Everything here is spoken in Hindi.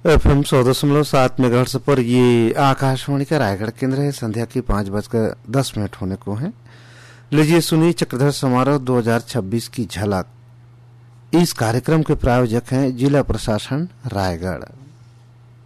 FM 100.7 मेगाहर्ट्ज पर ये आकाशवाणी का रायगढ़ केंद्र है। संध्या की 5:10 होने को है। लीजिए सुनिए चक्रधर समारोह 2026 की झलक। इस कार्यक्रम के प्रायोजक हैं जिला प्रशासन रायगढ़।